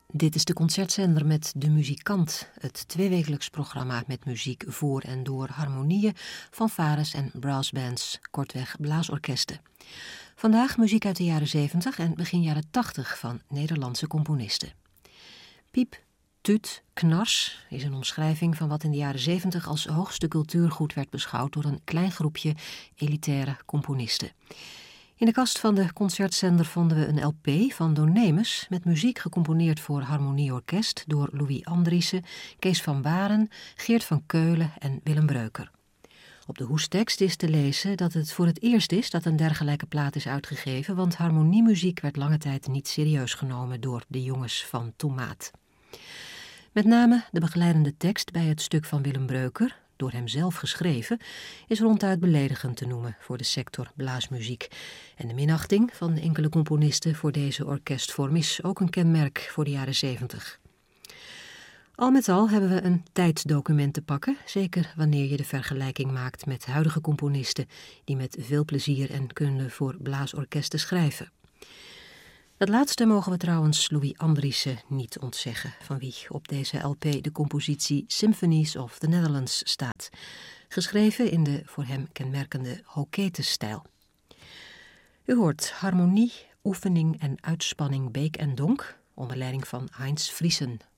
Dit is de concertzender met De Muzikant, het tweewekelijks programma met muziek voor en door harmonieën, fanfares en brassbands, kortweg blaasorkesten. Vandaag muziek uit de jaren 70 en begin jaren 80 van Nederlandse componisten. Piep, tuut, knars is een omschrijving van wat in de jaren 70 als hoogste cultuurgoed werd beschouwd door een klein groepje elitaire componisten. In de kast van de concertzender vonden we een LP van Donemus met muziek gecomponeerd voor harmonieorkest door Louis Andriessen, Kees van Baren, Geert van Keulen en Willem Breuker. Op de hoestekst is te lezen dat het voor het eerst is dat een dergelijke plaat is uitgegeven, want harmoniemuziek werd lange tijd niet serieus genomen door de jongens van Tomaat. Met name de begeleidende tekst bij het stuk van Willem Breuker, door hem zelf geschreven, is ronduit beledigend te noemen voor de sector blaasmuziek. En de minachting van enkele componisten voor deze orkestvorm is ook een kenmerk voor de jaren 70. Al met al hebben we een tijdsdocument te pakken, zeker wanneer je de vergelijking maakt met huidige componisten die met veel plezier en kunde voor blaasorkesten schrijven. Dat laatste mogen we trouwens Louis Andriessen niet ontzeggen, van wie op deze LP de compositie Symphonies of the Netherlands staat, geschreven in de voor hem kenmerkende Hoquete-stijl. U hoort harmonie, oefening en uitspanning Beek en Donk, onder leiding van Heinz Friesen